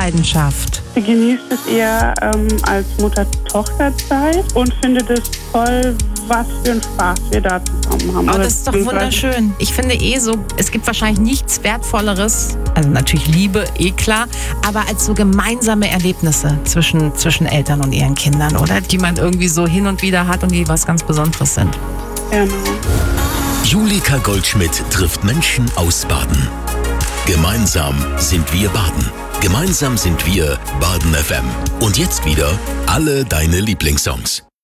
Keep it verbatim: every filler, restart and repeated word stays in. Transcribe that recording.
Leidenschaft? Sie genießt es eher ähm, als Mutter-Tochter-Zeit und findet es toll, was für einen Spaß wir da zusammen haben. Oh, Oder das ist doch beziehungsweise- wunderschön. Ich finde eh so, es gibt wahrscheinlich nichts Wertvolleres, also natürlich Liebe, eh klar, aber als so gemeinsame Erlebnisse zwischen, zwischen Eltern und ihren Kindern, oder? Die man irgendwie so hin und wieder hat und die was ganz Besonderes sind. Genau. Julika Goldschmidt trifft Menschen aus Baden. Gemeinsam sind wir Baden. Gemeinsam sind wir Baden F M. Und jetzt wieder alle deine Lieblingssongs.